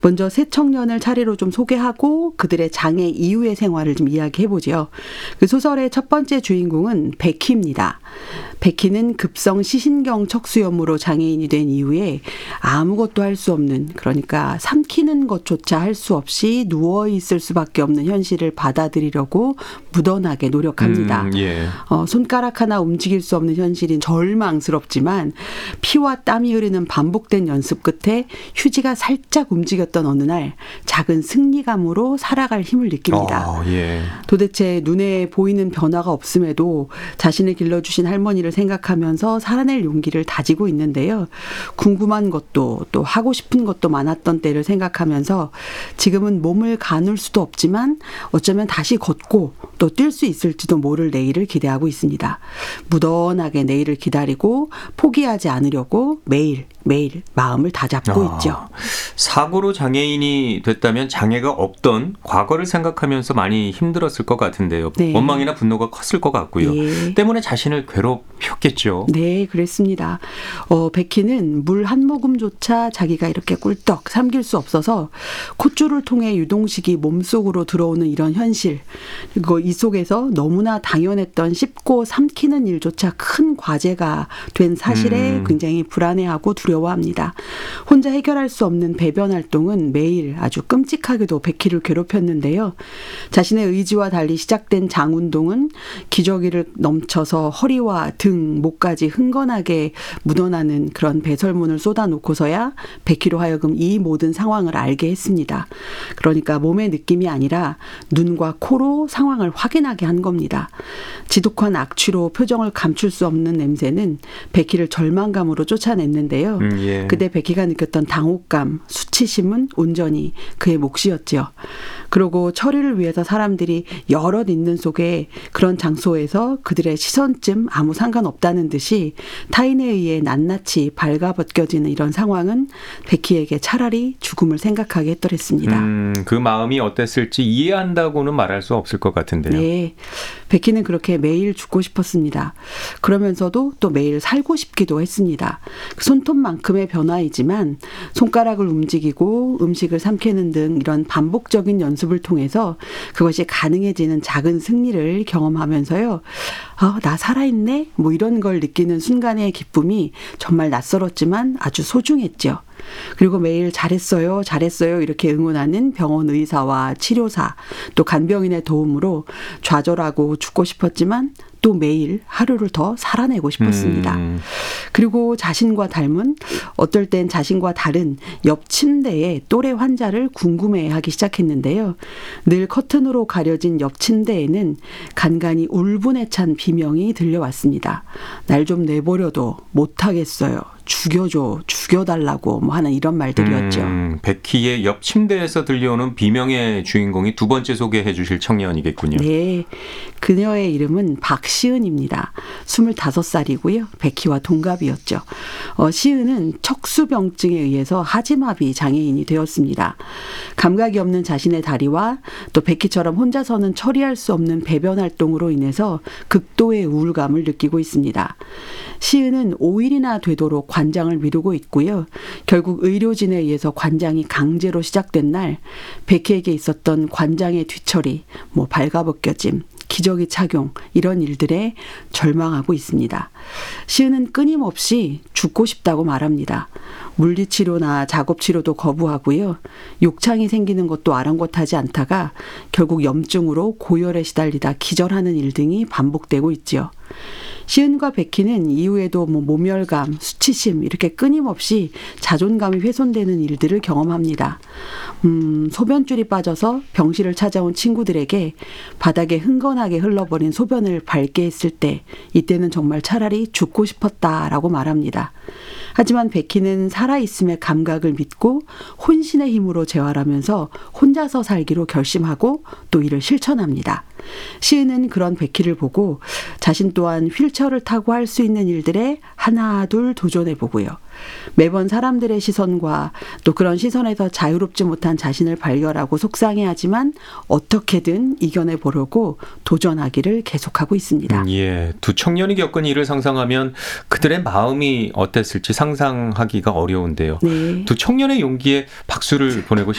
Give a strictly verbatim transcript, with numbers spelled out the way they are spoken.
먼저 세 청년을 차례로 좀 소개하고 그들의 장애 이후의 생활을 좀 이야기해보죠. 그 소설의 첫 번째 주인공은 백희입니다. 백희는 급성 시신경 척수염으로 장애인이 된 이후에 아무것도 할 수 없는, 그러니까 삼키는 것조차 할 수 없이 누워있을 수밖에 없는 현실을 받아들이려고 무던하게 노력합니다. 음, 예. 어, 손가락 하나 움직일 수 없는 현실인 절망스럽지만 피와 땀이 흐르는 반복된 연습 끝에 휴지가 살짝 움직였던 어느 날 작은 승리감으로 살아갈 힘을 느낍니다. 어, 예. 도대체 눈에 보이는 변화가 없음에도 자신을 길러주신 할머니를 생각하면서 살아낼 용기를 다지고 있는데요. 궁금한 것도 또 하고 싶은 것도 많았던 때를 생각하면서 지금은 몸을 가눌 수도 없지만 어쩌면 다시 걷고 또 뛸 수 있을지도 모를 내일을 기대하고 있습니다. 무던하게 내일을 기다리고 포기하지 않으려고 매일 매일 마음을 다잡고 아, 있죠. 사고로 장애인이 됐다면 장애가 없던 과거를 생각하면서 많이 힘들었을 것 같은데요. 네. 원망이나 분노가 컸을 것 같고요. 예. 때문에 자신을 괴롭혔겠죠. 네, 그랬습니다. 어, 백희는 물 한 모금조차 자기가 이렇게 꿀떡 삼킬 수 없어서 콧줄을 통해 유동식이 몸속으로 들어오는 이런 현실, 그리고 이 속에서 너무나 당연했던 씹고 삼키는 일조차 큰 과제가 된 사실에 음. 굉장히 불안해하고 두려워합니다. 혼자 해결할 수 없는 배변 활동은 매일 아주 끔찍하게도 백희를 괴롭혔는데요. 자신의 의지와 달리 시작된 장운동은 기저귀를 넘쳐서 허리와 등, 목까지 흥건하게 묻어나는 그런 배설문을 쏟아놓고서야 백희로 하여금 이 모든 상황을 알게 했습니다. 그러니까 몸의 느낌이 아니라 눈과 코로 상황을 확인하게 한 겁니다. 지독한 악취로 표정을 감출 수 없는 냄새는 백희를 절망감으로 쫓아냈는데요. 음, 예. 그때 백희가 느꼈던 당혹감, 수치심은 온전히 그의 몫이었죠. 그리고 처리를 위해서 사람들이 여럿 있는 속에 그런 장소에서 그들의 시선쯤 아무 상관없다는 듯이 타인에 의해 낱낱이 발가벗겨지는 이런 상황은 백희에게 차라리 죽음을 생각하게 했더랬습니다. 음, 그 마음이 어땠을지 이해한다고는 말할 수 없을 것 같은데요. 네, 백희는 그렇게 매일 죽고 싶었습니다. 그러면서도 또 매일 살고 싶기도 했습니다. 손톱만큼의 변화이지만 손가락을 움직이고 음식을 삼키는 등 이런 반복적인 연습을 통해서 그것이 가능해지는 작은 승리를 경험하면서요. 아, 나 살아있네? 뭐 이런 걸 느끼는 순간의 기쁨이 정말 낯설었지만 아주 소중했죠. 그리고 매일 잘했어요, 잘했어요 이렇게 응원하는 병원 의사와 치료사, 또 간병인의 도움으로 좌절하고 죽고 싶었지만 또 매일 하루를 더 살아내고 싶었습니다. 음. 그리고 자신과 닮은, 어떨 땐 자신과 다른 옆 침대의 또래 환자를 궁금해하기 시작했는데요. 늘 커튼으로 가려진 옆 침대에는 간간히 울분에 찬 비명이 들려왔습니다. 날 좀 내버려둬, 못하겠어요. 죽여줘, 죽여달라고 뭐 하는 이런 말들이었죠. 음, 백희의 옆 침대에서 들려오는 비명의 주인공이 두 번째 소개해 주실 청년이겠군요. 네, 그녀의 이름은 박시은입니다. 스물다섯 살이고요. 백희와 동갑이었죠. 어, 시은은 척수병증에 의해서 하지마비 장애인이 되었습니다. 감각이 없는 자신의 다리와 또 백희처럼 혼자서는 처리할 수 없는 배변 활동으로 인해서 극도의 우울감을 느끼고 있습니다. 시은은 오 일이나 되도록 관장을 미루고 있고요. 결국 의료진에 의해서 관장이 강제로 시작된 날 백희에게 있었던 관장의 뒤처리, 뭐 발가벗겨짐, 기저귀 착용 이런 일들에 절망하고 있습니다. 시은은 끊임없이 죽고 싶다고 말합니다. 물리치료나 작업치료도 거부하고요. 욕창이 생기는 것도 아랑곳하지 않다가 결국 염증으로 고열에 시달리다 기절하는 일 등이 반복되고 있지요. 시은과 백희는 이후에도 뭐 모멸감, 수치심 이렇게 끊임없이 자존감이 훼손되는 일들을 경험합니다. 음, 소변줄이 빠져서 병실을 찾아온 친구들에게 바닥에 흥건하게 흘러버린 소변을 밟게 했을 때 이때는 정말 차라리 죽고 싶었다라고 말합니다. 하지만 백희는 살아있음의 감각을 믿고 혼신의 힘으로 재활하면서 혼자서 살기로 결심하고 또 이를 실천합니다. 시은은 그런 백희를 보고 자신 또한 휠체어를 타고 할 수 있는 일들에 하나 둘 도전해보고요. 매번 사람들의 시선과 또 그런 시선에서 자유롭지 못한 자신을 발견하고 속상해하지만 어떻게든 이겨내보려고 도전하기를 계속하고 있습니다. 음, 예, 두 청년이 겪은 일을 상상하면 그들의 마음이 어땠을지 상상하기가 어려운데요. 네. 두 청년의 용기에 박수를 보내고